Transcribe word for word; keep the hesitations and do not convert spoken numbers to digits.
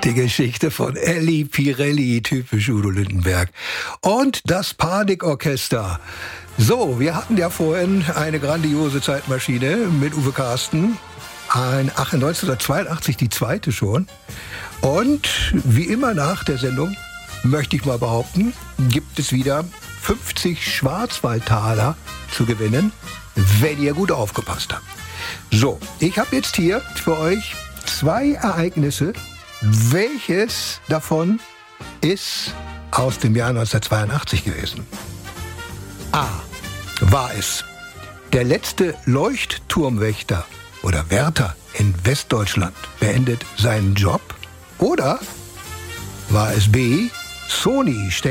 Die Geschichte von Elli Pirelli, typisch Udo Lindenberg. Und das Panikorchester. So, wir hatten ja vorhin eine grandiose Zeitmaschine mit Uwe Carsten. Ein, ach, neunzehnhundertzweiundachtzig die zweite schon. Und wie immer nach der Sendung, möchte ich mal behaupten, gibt es wieder fünfzig Schwarzwaldtaler zu gewinnen, wenn ihr gut aufgepasst habt. So, ich habe jetzt hier für euch zwei Ereignisse. Welches davon ist aus dem Jahr neunzehnhundertzweiundachtzig gewesen? A. War es der letzte Leuchtturmwächter oder Wärter in Westdeutschland beendet seinen Job? Oder war es B. Sony stellt